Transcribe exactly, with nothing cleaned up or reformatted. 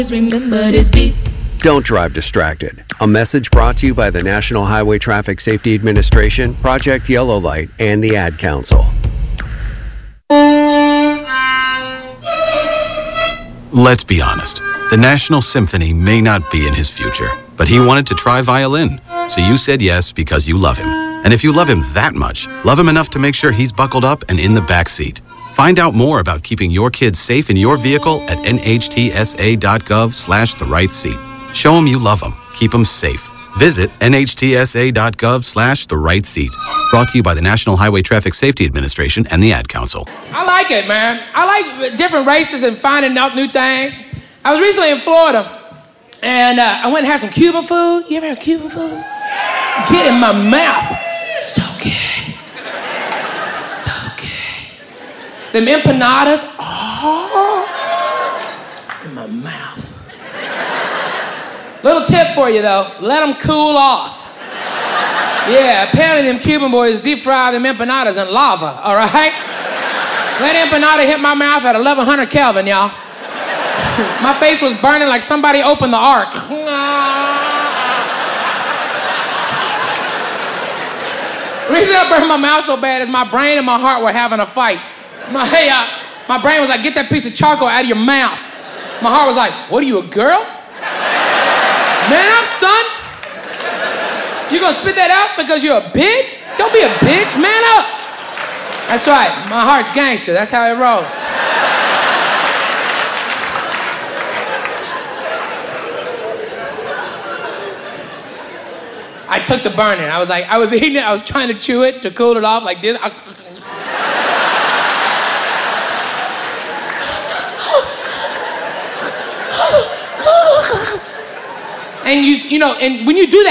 Remember this beat. Don't drive distracted. A message brought to you by the National Highway Traffic Safety Administration, Project Yellow Light, and the Ad Council. Let's be honest. The National Symphony may not be in his future, but he wanted to try violin. So you said yes because you love him. And if you love him that much, love him enough to make sure he's buckled up and in the back seat. Find out more about keeping your kids safe in your vehicle at nhtsa.gov slash the right seat. Show them you love them. Keep them safe. Visit nhtsa.gov slash the right seat. Brought to you by the National Highway Traffic Safety Administration and the Ad Council. I like it, man. I like different races and finding out new things. I was recently in Florida, and uh, I went and had some Cuban food. You ever had Cuban food? Get in my mouth. So good. Them empanadas, oh, in my mouth. Little tip for you though, let them cool off. Yeah, apparently them Cuban boys deep fry them empanadas in lava, all right? That empanada hit my mouth at eleven hundred Kelvin, y'all. My face was burning like somebody opened the ark. The reason I burned my mouth so bad is my brain and my heart were having a fight. My, hey, uh, my brain was like, get that piece of charcoal out of your mouth. My heart was like, what are you, a girl? Man up, son. You gonna spit that out because you're a bitch? Don't be a bitch, man up. That's right, my heart's gangster, that's how it rolls. I took the burning. I was like, I was eating it, I was trying to chew it to cool it off like this. I, And you, you know, and when you do that,